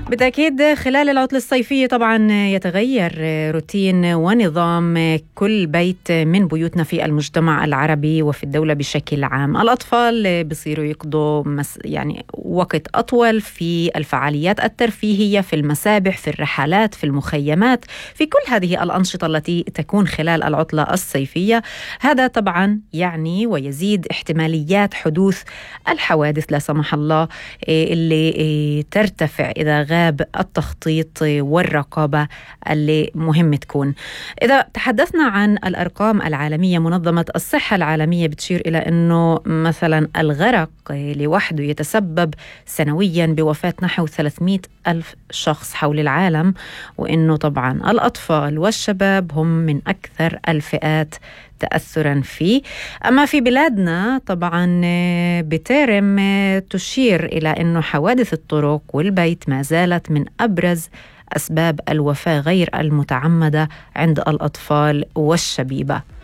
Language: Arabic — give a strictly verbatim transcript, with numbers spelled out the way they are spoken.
بالتأكيد خلال العطلة الصيفية طبعا يتغير روتين ونظام كل بيت من بيوتنا في المجتمع العربي وفي الدولة بشكل عام. الأطفال بيصيروا يقضوا مس يعني وقت أطول في الفعاليات الترفيهية، في المسابح، في الرحلات، في المخيمات، في كل هذه الأنشطة التي تكون خلال العطلة الصيفية. هذا طبعا يعني ويزيد احتماليات حدوث الحوادث لا سمح الله اللي ترتفع إذا غاب التخطيط والرقابة اللي مهم تكون. إذا تحدثنا عن الأرقام العالمية، منظمة الصحة العالمية بتشير إلى أنه مثلا الغرق لوحده يتسبب سنويا بوفاة نحو ثلاثمئة ألف شخص حول العالم، وأنه طبعا الأطفال والشباب هم من أكثر الفئات تأثرا فيه. أما في بلادنا طبعا بترم تشير إلى أنه حوادث الطرق والبيت ما زالت من أبرز أسباب الوفاة غير المتعمدة عند الأطفال والشبيبة.